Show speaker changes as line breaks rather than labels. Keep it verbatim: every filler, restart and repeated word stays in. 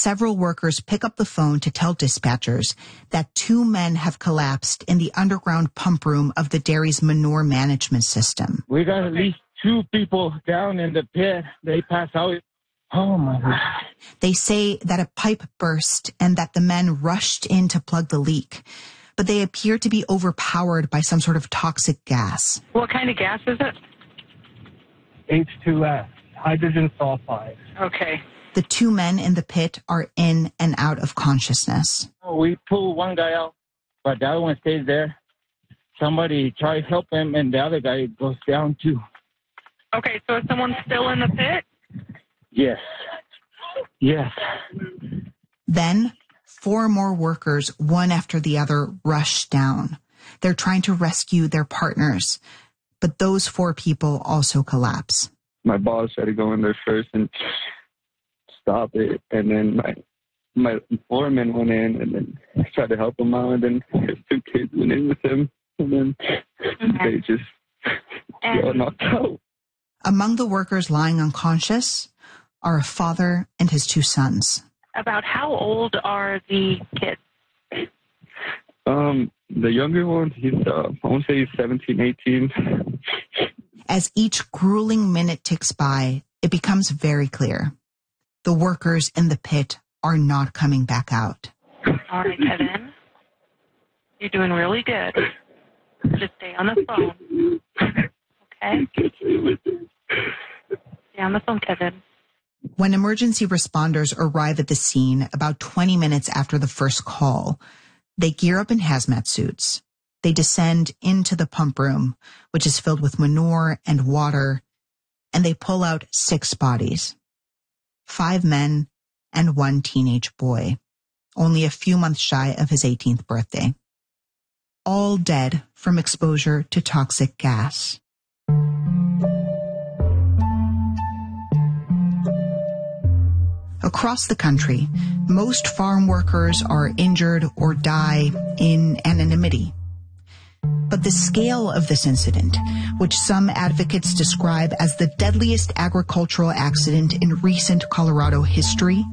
several workers pick up the phone to tell dispatchers that two men have collapsed in the underground pump room of the dairy's manure management system.
We got at least two people down in the pit. They passed out. Oh, my God.
They say that a pipe burst and that the men rushed in to plug the leak, but they appear to be overpowered by some sort of toxic gas.
What kind of gas is it?
H two S, hydrogen sulfide.
Okay.
The two men in the pit are in and out of consciousness.
We pull one guy out, but the other one stays there. Somebody tries to help him, and the other guy goes down, too.
Okay, so is someone still in the pit?
Yes. Yes.
Then, four more workers, one after the other, rush down. They're trying to rescue their partners, but those four people also collapse.
My boss had to go in there first and stop it, and then my my foreman went in and then tried to help him out, and then his two kids went in with him, and then okay. they just got knocked out.
Among the workers lying unconscious are a father and his two sons.
About how old are the kids?
Um, the younger one, he's, uh, I want to say he's seventeen, eighteen.
As each grueling minute ticks by, it becomes very clear. The workers in the pit are not coming back out.
All right, Kevin. You're doing really good. Just stay on the phone. Okay? Stay on the phone, Kevin.
When emergency responders arrive at the scene about twenty minutes after the first call, they gear up in hazmat suits. They descend into the pump room, which is filled with manure and water, and they pull out six bodies. Five men and one teenage boy, only a few months shy of his eighteenth birthday. All dead from exposure to toxic gas. Across the country, most farm workers are injured or die in anonymity. But the scale of this incident, which some advocates describe as the deadliest agricultural accident in recent Colorado history,